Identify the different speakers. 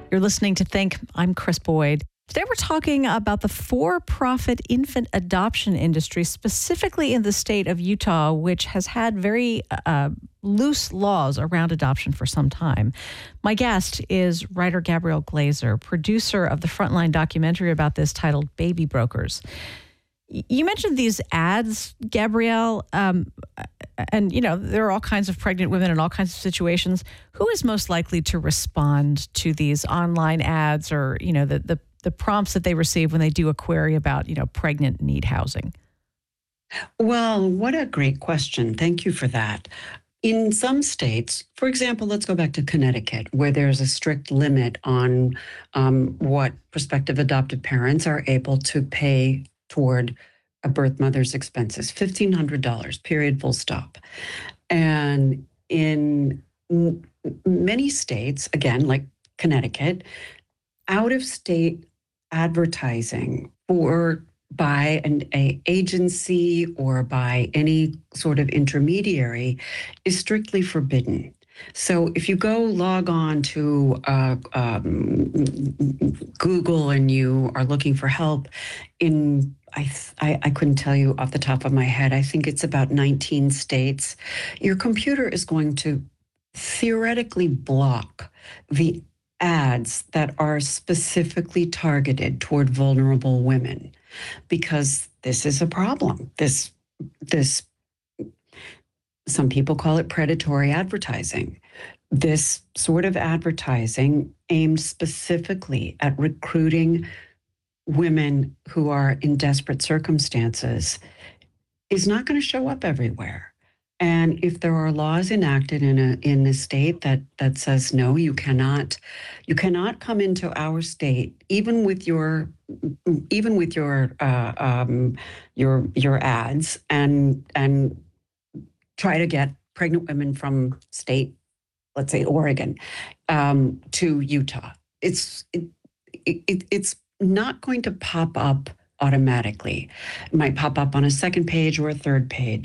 Speaker 1: You're listening to Think. I'm Chris Boyd. Today we're talking about the for-profit infant adoption industry, specifically in the state of Utah, which has had very loose laws around adoption for some time. My guest is writer Gabrielle Glazer, producer of the Frontline documentary about this titled Baby Brokers. You mentioned these ads, Gabrielle, and, you know, there are all kinds of pregnant women in all kinds of situations. Who is most likely to respond to these online ads or, you know, the prompts that they receive when they do a query about, you know, pregnant need housing?
Speaker 2: Well, what a great question. Thank you for that. In some states, for example, let's go back to Connecticut, where there's a strict limit on what prospective adoptive parents are able to pay toward a birth mother's expenses, $1,500, period, full stop. And in many states, again, like Connecticut, out-of-state advertising by an agency or by any sort of intermediary is strictly forbidden. So if you go log on to Google and you are looking for help in, I couldn't tell you off the top of my head, I think it's about 19 states, your computer is going to theoretically block the ads that are specifically targeted toward vulnerable women, because this is a problem. This some people call it predatory advertising. This sort of advertising aimed specifically at recruiting women who are in desperate circumstances is not going to show up everywhere. And if there are laws enacted in a state that says no, you cannot come into our state even with your ads and try to get pregnant women from state, let's say Oregon, to Utah. It's not going to pop up automatically. It might pop up on a second page or a third page.